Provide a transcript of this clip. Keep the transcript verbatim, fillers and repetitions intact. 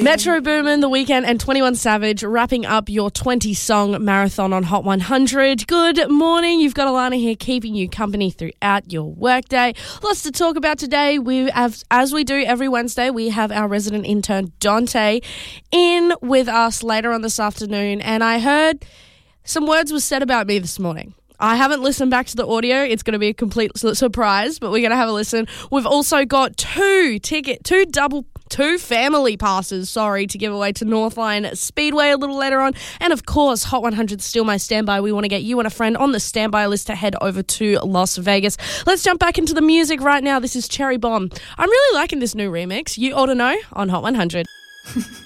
Metro Boomin, The Weeknd and twenty-one Savage wrapping up your twenty-song marathon on Hot one hundred. Good morning. You've got Alana here keeping you company throughout your workday. Lots to talk about today. We have, as we do every Wednesday, we have our resident intern Dante in with us later on this afternoon. And I heard some words were said about me this morning. I haven't listened back to the audio. It's going to be a complete surprise, but we're going to have a listen. We've also got two ticket, two double, two family passes, sorry, to give away to Northline Speedway a little later on. And of course, Hot one hundred still my standby. We want to get you and a friend on the standby list to head over to Las Vegas. Let's jump back into the music right now. This is Cherry Bomb. I'm really liking this new remix. You ought to know on Hot one hundred.